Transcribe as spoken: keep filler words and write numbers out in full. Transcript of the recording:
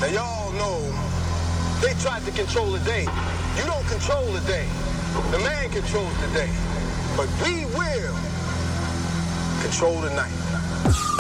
Now, y'all know they tried to control the day. You don't control the day. The man controls the day. But we will control the night.